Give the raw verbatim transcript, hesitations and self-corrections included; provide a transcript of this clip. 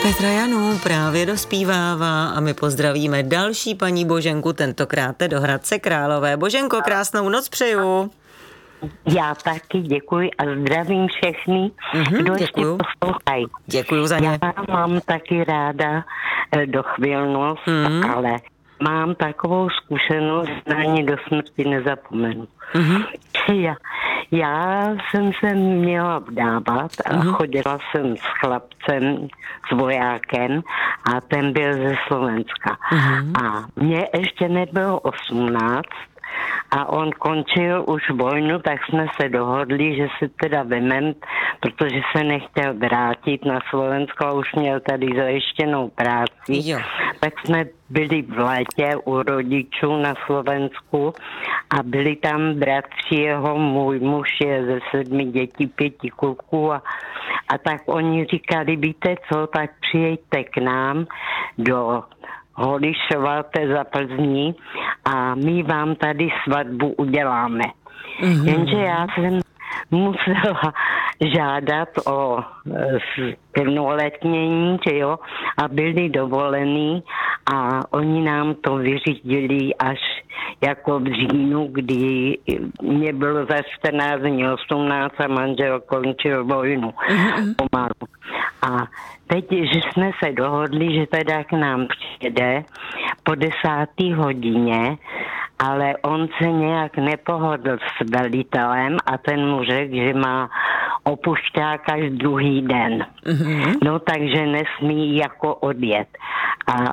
Petra Janů právě dospívává a my pozdravíme další paní Boženku, tentokrát do Hradce Králové. Boženko, krásnou noc přeju. Já taky děkuji a zdravím všechny, mm-hmm, kdo ještě poslouchají. Děkuju za ně. Já mám taky ráda dochvilnost, mm-hmm. ale mám takovou zkušenost, že na ně do smrti nezapomenu. Mm-hmm. Já, já jsem se měla vdávat a mm-hmm. chodila jsem s chlapcem, s vojákem a ten byl ze Slovenska. Mm-hmm. A mně ještě nebylo osmnáct a on končil už vojnu, tak jsme se dohodli, že se teda vemem, protože se nechtěl vrátit na Slovensko a už měl tady zajištěnou práci. Jo. Tak jsme byli v létě u rodičů na Slovensku a byli tam bratři jeho, můj muž je ze sedmi dětí, pěti kluků a, a tak oni říkali, víte co, tak přijďte k nám do Holišova, to je za Plzní a my vám tady svatbu uděláme. Mm-hmm. Jenže já jsem musela žádat o plnoletnění, že jo, a byli dovolení a oni nám to vyřídili až jako v říjnu, kdy mě bylo za čtrnáct dní osmnáct a manžel končil vojnu. Mm-hmm. Pomalu. A teď, že jsme se dohodli, že teda k nám přijede po desáté hodině, ale on se nějak nepohodl s velitelem a ten mu řekl, že má opušťák až druhý den. Mm-hmm. No takže nesmí jako odjet. A